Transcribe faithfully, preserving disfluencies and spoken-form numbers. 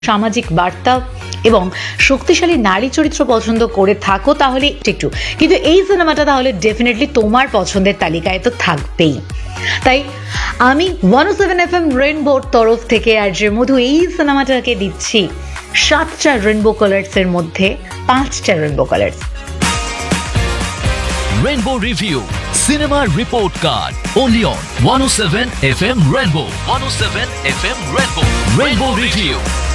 সামাজিক বার্তা এবং শক্তিশালী নারী চরিত্র পছন্দ করে থাকো তাহলে একটু, কিন্তু এই সিনেমাটা তাহলে ডেফিনেটলি তোমার পছন্দের তালিকায় তো থাকবেই। তাই আমি ওয়ান ও সেভেন এফ এম রেইনবোর তরফ থেকে আর যে মধু এই সিনেমাটাকে দিচ্ছি সাতটা রেইনবো কালার্স এর মধ্যে পাঁচটা rainbow colours. Rainbow Review Cinema Report Card only on one oh seven F M Rainbow one oh seven F M Rainbow Rainbow Review।